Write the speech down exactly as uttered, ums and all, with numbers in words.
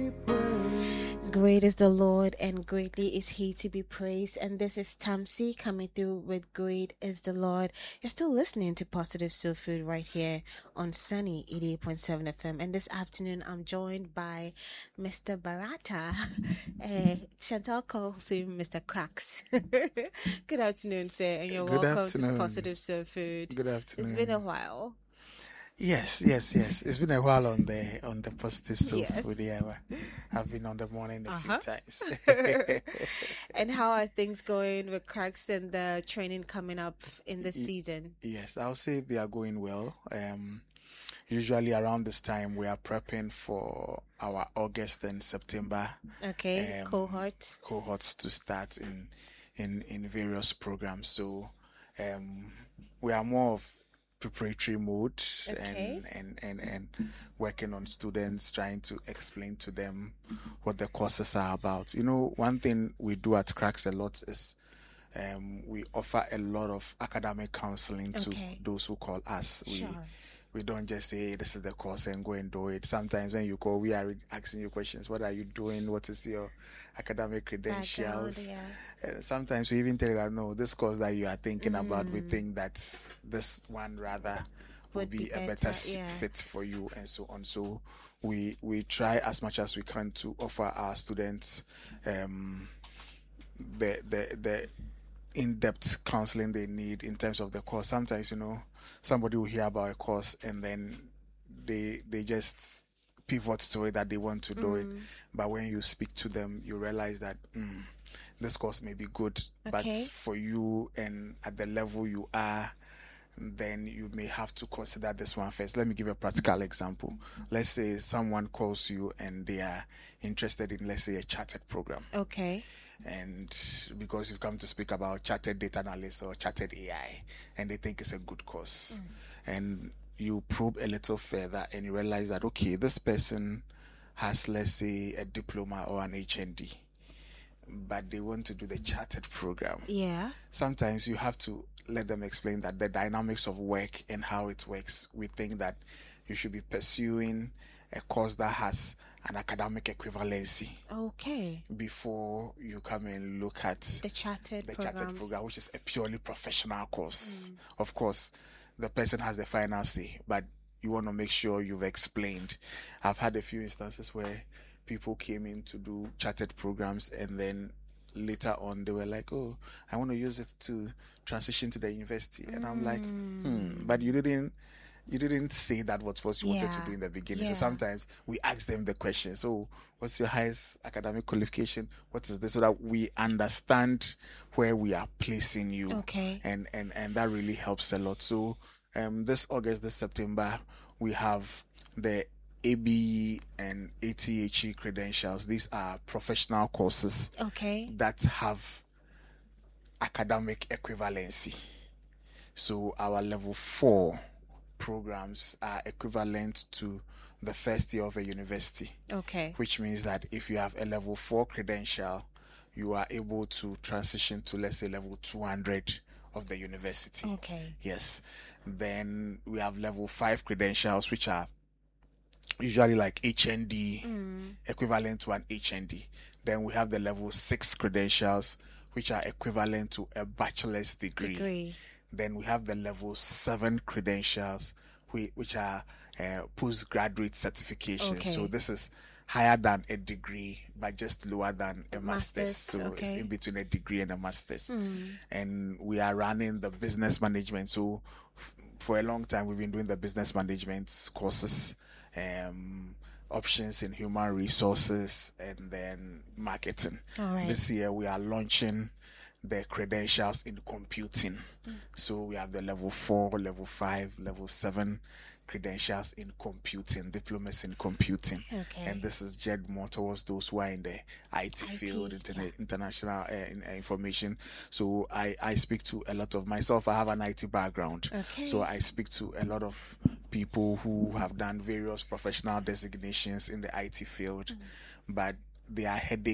Great is the Lord, and greatly is He to be praised. And this is Tamsi coming through with Great is the Lord. You're still listening to Positive Soul Food right here on Sunny eighty-eight point seven F M. And this afternoon, I'm joined by Mister Barata. Uh, Chantal calls him Mister Cracks. Good afternoon, sir, and you're Good welcome afternoon. to Positive Soul Food. Good afternoon. It's been a while. Yes, yes, yes. It's been a while on the on the Positive Soul Yes. Food. Yeah, I've been on the morning a Uh-huh. few times. And how are things going with Cracks and the training coming up in this Y- season? Yes, I'll say they are going well. Um, usually around this time we are prepping for our August and September Okay, um, cohort. cohorts to start in in in various programs. So um, we are more of preparatory mode Okay. and, and and and working on students, trying to explain to them what the courses are about. You know, one thing we do at Cracks a lot is um, we offer a lot of academic counseling to Okay. those who call us. We Sure. we don't just say, hey, this is the course and go and do it. Sometimes when you call, we are asking you questions. What are you doing? What is your academic Background, credentials? yeah. Uh, sometimes we even tell you that, no, this course that you are thinking about, we Mm. think that this one rather will Would be, be a better better, s- yeah. fit for you and so on. So we we try as much as we can to offer our students um, the the the in-depth counseling they need in terms of the course. Sometimes, you know, somebody will hear about a course and then they they just pivot to it that they want to do it. Mm. But when you speak to them, you realize that mm, this course may be good, but Okay. for you and at the level you are, then you may have to consider this one first. Let me give a practical example. Let's say someone calls you and they are interested in, let's say, a chartered program. Okay. And because you've come to speak about chartered data analyst or chartered A I, and they think it's a good course, and you probe a little further and you realize that, okay, this person has, let's say, a diploma or an H N D, but they want to do the chartered program. Yeah. Sometimes you have to let them explain that the dynamics of work and how it works. We think that you should be pursuing a course that has an academic equivalency Okay. before you come and look at The chartered the programs. chartered program, which is a purely professional course. Of course, the person has the final say, but you want to make sure you've explained. I've had a few instances where people came in to do chartered programs and then later on they were like, oh, I want to use it to transition to the university. And I'm like, hmm, but you didn't you didn't say that was what you wanted to Yeah. do in the beginning. Yeah. So sometimes we ask them the question. So what's your highest academic qualification? What is this? So that we understand where we are placing you. Okay. And and, and that really helps a lot. So um this August, this September, we have the A B E and A T H E credentials. These are professional courses Okay. that have academic equivalency. So our level four programs are equivalent to the first year of a university, Okay. which means that if you have a level four credential, you are able to transition to, let's say, level two hundred of the university. Okay. Yes. Then we have level five credentials, which are usually like H N D, equivalent to an H N D. Then we have the level six credentials, which are equivalent to a bachelor's degree. Degree. Then we have the level seven credentials, whi- which are uh, postgraduate certifications. Okay. So this is higher than a degree, but just lower than a master's. master's, So it's okay. in between a degree and a master's. And we are running the business management. So f- for a long time, we've been doing the business management courses, um, options in human resources, and then marketing. All right. This year, we are launching the credentials in computing. So we have the level four, level five, level seven credentials in computing, diplomas in computing. Okay. And this is geared more towards those who are in the I T, I T, field, internet, yeah. international uh, in, uh, information. So I, I speak to a lot of myself. I have an I T background. Okay. So I speak to a lot of people who have done various professional designations in the I T field, but they are heading